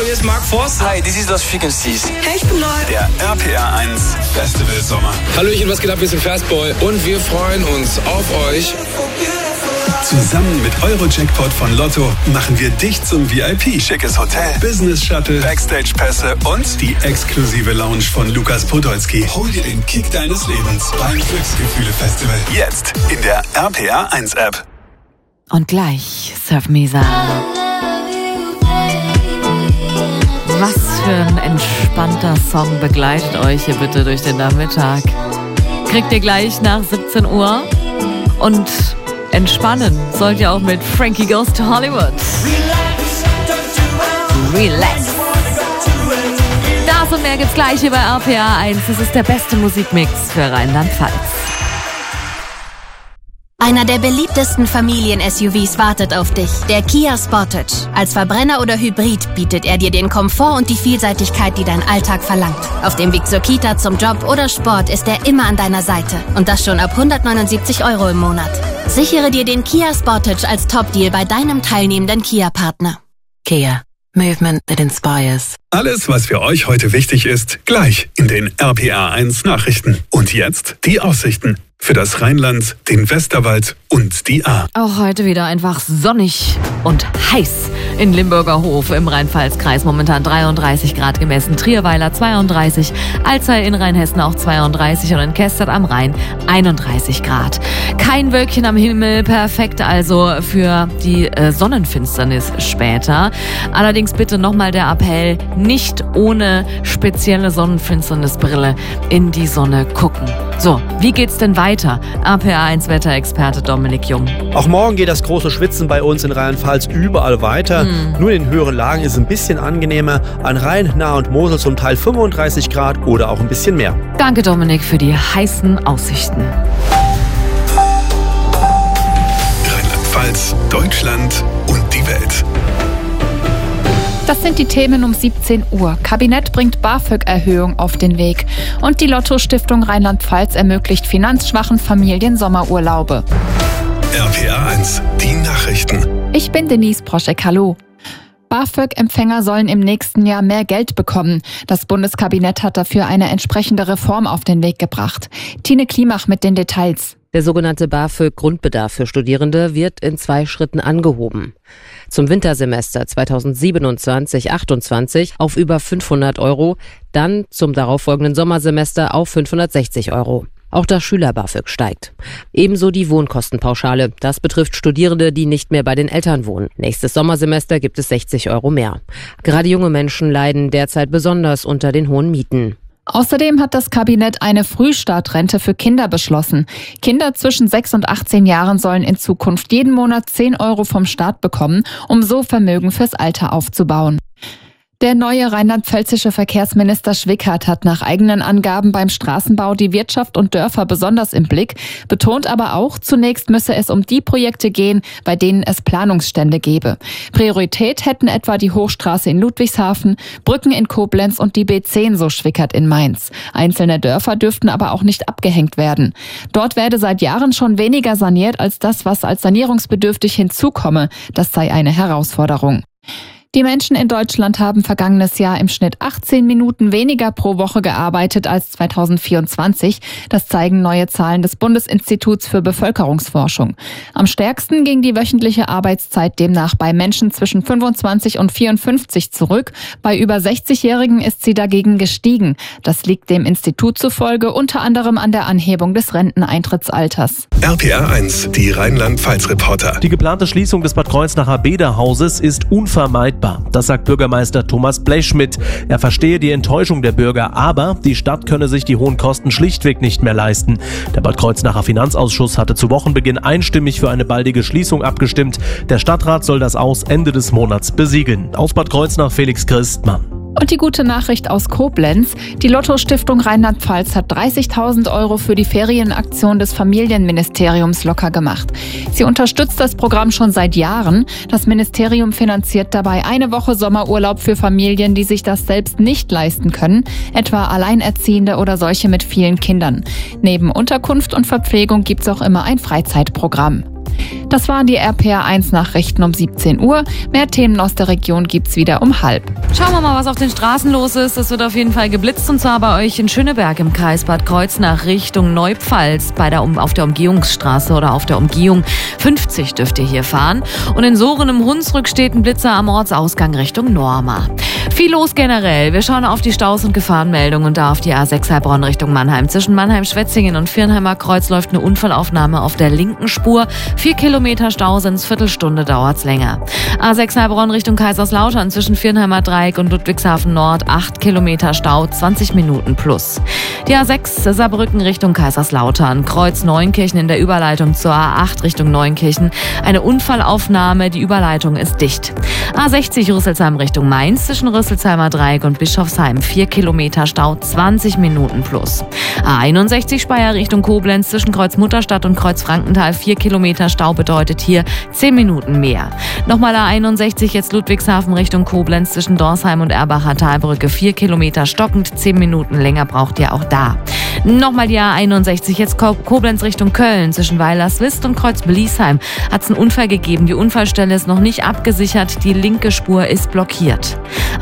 hier ist Mark Forster. Hi, this is Lost Frequencies. Hey, ich bin neu. Der RPR 1 Festival Sommer. Hallöchen, was geht ab? Wir sind Fastboy und wir freuen uns auf euch. Zusammen mit Euro-Jackpot von Lotto machen wir dich zum VIP. Schickes Hotel, Business-Shuttle, Backstage-Pässe und die exklusive Lounge von Lukas Podolski. Hol dir den Kick deines Lebens beim Glücksgefühle-Festival. Jetzt in der RPR 1 App. Und gleich Surf Mesa. Was für ein entspannter Song begleitet euch hier bitte durch den Nachmittag. Kriegt ihr gleich nach 17 Uhr. Und entspannen sollt ihr auch mit Frankie Goes to Hollywood. Relax. Das und mehr gibt's gleich hier bei RPR 1. Das ist der beste Musikmix für Rheinland-Pfalz. Einer der beliebtesten Familien-SUVs wartet auf dich, der Kia Sportage. Als Verbrenner oder Hybrid bietet er dir den Komfort und die Vielseitigkeit, die dein Alltag verlangt. Auf dem Weg zur Kita, zum Job oder Sport ist er immer an deiner Seite. Und das schon ab 179 € im Monat. Sichere dir den Kia Sportage als Top-Deal bei deinem teilnehmenden Kia-Partner. Kia. Movement that inspires. Alles, was für euch heute wichtig ist, gleich in den RPR 1 Nachrichten. Und jetzt die Aussichten für das Rheinland, den Westerwald und die Ahr. Auch heute wieder einfach sonnig und heiß in Limburger Hof im Rhein-Pfalz-Kreis. Momentan 33 Grad gemessen, Trierweiler 32, Alzey in Rheinhessen auch 32 und in Kestert am Rhein 31 Grad. Kein Wölkchen am Himmel, perfekt also für die Sonnenfinsternis später. Allerdings bitte nochmal der Appell, nicht ohne spezielle Sonnenfinsternisbrille in die Sonne gucken. So, wie geht's denn weiter? RPR1 Wetterexperte Dominik Jung. Auch morgen geht das große Schwitzen bei uns in Rheinland-Pfalz überall weiter. Nur in den höheren Lagen ist es ein bisschen angenehmer. An Rhein, Nahe und Mosel zum Teil 35 Grad oder auch ein bisschen mehr. Danke Dominik für die heißen Aussichten. Rheinland-Pfalz, Deutschland und die Welt. Das sind die Themen um 17 Uhr. Kabinett bringt BAföG-Erhöhung auf den Weg. Und die Lotto-Stiftung Rheinland-Pfalz ermöglicht finanzschwachen Familien Sommerurlaube. RPR 1, die Nachrichten. Ich bin Denise Proschek, hallo. BAföG-Empfänger sollen im nächsten Jahr mehr Geld bekommen. Das Bundeskabinett hat dafür eine entsprechende Reform auf den Weg gebracht. Tine Klimach mit den Details. Der sogenannte BAföG-Grundbedarf für Studierende wird in 2 Schritten angehoben. Zum Wintersemester 2027/28 auf über 500 €, dann zum darauffolgenden Sommersemester auf 560 €. Auch das Schüler-BAföG steigt. Ebenso die Wohnkostenpauschale. Das betrifft Studierende, die nicht mehr bei den Eltern wohnen. Nächstes Sommersemester gibt es 60 € mehr. Gerade junge Menschen leiden derzeit besonders unter den hohen Mieten. Außerdem hat das Kabinett eine Frühstartrente für Kinder beschlossen. Kinder zwischen 6 und 18 Jahren sollen in Zukunft jeden Monat 10 € vom Staat bekommen, um so Vermögen fürs Alter aufzubauen. Der neue rheinland-pfälzische Verkehrsminister Schwickert hat nach eigenen Angaben beim Straßenbau die Wirtschaft und Dörfer besonders im Blick, betont aber auch, zunächst müsse es um die Projekte gehen, bei denen es Planungsstände gebe. Priorität hätten etwa die Hochstraße in Ludwigshafen, Brücken in Koblenz und die B10, so Schwickert in Mainz. Einzelne Dörfer dürften aber auch nicht abgehängt werden. Dort werde seit Jahren schon weniger saniert als das, was als sanierungsbedürftig hinzukomme. Das sei eine Herausforderung. Die Menschen in Deutschland haben vergangenes Jahr im Schnitt 18 Minuten weniger pro Woche gearbeitet als 2024. Das zeigen neue Zahlen des Bundesinstituts für Bevölkerungsforschung. Am stärksten ging die wöchentliche Arbeitszeit demnach bei Menschen zwischen 25 und 54 zurück. Bei über 60-Jährigen ist sie dagegen gestiegen. Das liegt dem Institut zufolge unter anderem an der Anhebung des Renteneintrittsalters. RPR 1, die Rheinland-Pfalz-Reporter. Die geplante Schließung des Bad Kreuznacher Bäderhauses ist unvermeidbar. Das sagt Bürgermeister Thomas Blechschmidt. Er verstehe die Enttäuschung der Bürger, aber die Stadt könne sich die hohen Kosten schlichtweg nicht mehr leisten. Der Bad Kreuznacher Finanzausschuss hatte zu Wochenbeginn einstimmig für eine baldige Schließung abgestimmt. Der Stadtrat soll das Aus Ende des Monats besiegeln. Aus Bad Kreuznach Felix Christmann. Und die gute Nachricht aus Koblenz. Die Lotto-Stiftung Rheinland-Pfalz hat 30.000 € für die Ferienaktion des Familienministeriums locker gemacht. Sie unterstützt das Programm schon seit Jahren. Das Ministerium finanziert dabei eine Woche Sommerurlaub für Familien, die sich das selbst nicht leisten können, etwa Alleinerziehende oder solche mit vielen Kindern. Neben Unterkunft und Verpflegung gibt's auch immer ein Freizeitprogramm. Das waren die RPR1-Nachrichten um 17 Uhr. Mehr Themen aus der Region gibt's wieder um 12:30. Schauen wir mal, was auf den Straßen los ist. Es wird auf jeden Fall geblitzt, und zwar bei euch in Schöneberg im Kreis Bad Kreuznach Richtung Neupfalz auf der Umgehungsstraße oder auf der Umgehung 50 dürft ihr hier fahren. Und in Sohren im Hunsrück steht ein Blitzer am Ortsausgang Richtung Norma. Viel los generell. Wir schauen auf die Staus- und Gefahrenmeldungen und da auf die A6 Heilbronn Richtung Mannheim. Zwischen Mannheim-Schwetzingen und Viernheimer Kreuz läuft eine Unfallaufnahme auf der linken Spur. 4 Kilometer Stau sind's, Viertelstunde dauert's länger. A6 Heilbronn Richtung Kaiserslautern zwischen Viernheimer Dreieck und Ludwigshafen Nord 8 Kilometer Stau, 20 Minuten plus. Die A6 Saarbrücken Richtung Kaiserslautern, Kreuz Neunkirchen in der Überleitung zur A8 Richtung Neunkirchen. Eine Unfallaufnahme, die Überleitung ist dicht. A60 Rüsselsheim Richtung Mainz zwischen Rüsselsheimer Dreieck und Bischofsheim 4 Kilometer Stau, 20 Minuten plus. A61 Speyer Richtung Koblenz zwischen Kreuz Mutterstadt und Kreuz Frankenthal 4 Kilometer Stau bedeutet hier 10 Minuten mehr. Nochmal A61 jetzt Ludwigshafen Richtung Koblenz zwischen Dorsheim und Erbacher Talbrücke 4 Kilometer stockend, 10 Minuten länger braucht ihr auch da. Nochmal die A61 jetzt Koblenz Richtung Köln zwischen Weilerswist und Kreuz Bliesheim hat es einen Unfall gegeben. Die Unfallstelle ist noch nicht abgesichert, die linke Spur ist blockiert.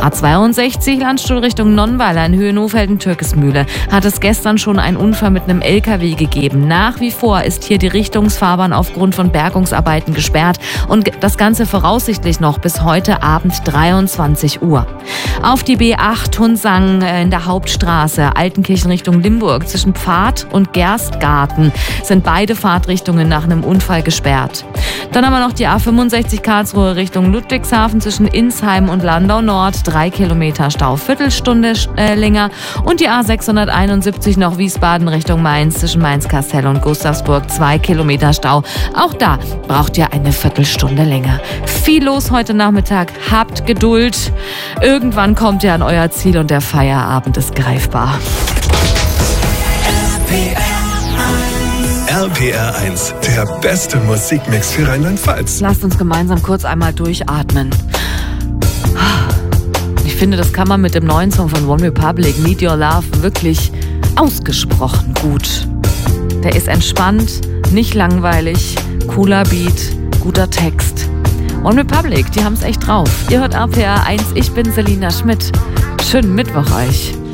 A62 Landstuhl Richtung Nonnweiler in Höhe Nohfelden-Türkesmühle hat es gestern schon einen Unfall mit einem LKW gegeben. Nach wie vor ist hier die Richtungsfahrbahn aufgrund von Bergungsarbeiten gesperrt und das Ganze voraussichtlich noch bis heute Abend 23 Uhr. Auf die B8 Hunsang in der Hauptstraße Altenkirchen Richtung Limburg zwischen Pfad und Gerstgarten sind beide Fahrtrichtungen nach einem Unfall gesperrt. Dann haben wir noch die A65 Karlsruhe Richtung Ludwigshafen zwischen Insheim und Landau Nord 3 Kilometer Stau, Viertelstunde länger, und die A671 noch Wiesbaden Richtung Mainz zwischen Mainz-Kastell und Gustavsburg 2 Kilometer Stau. Auch da braucht ihr eine Viertelstunde länger. Viel los heute Nachmittag, habt Geduld. Irgendwann kommt ihr an euer Ziel und der Feierabend ist greifbar. RPR1, der beste Musikmix für Rheinland-Pfalz. Lasst uns gemeinsam kurz einmal durchatmen. Ich finde, das kann man mit dem neuen Song von One Republic, Need Your Love, wirklich ausgesprochen gut. Der ist entspannt, nicht langweilig, cooler Beat, guter Text. One Republic, die haben es echt drauf. Ihr hört RPR1, ich bin Selina Schmidt. Schönen Mittwoch euch.